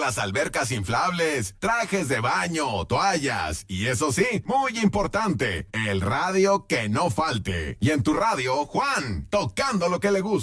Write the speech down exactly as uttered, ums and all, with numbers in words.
las albercas inflables, trajes de baño, toallas y eso sí, muy importante, el radio que no falte. Y en tu radio, Juan, tocando lo que le gusta.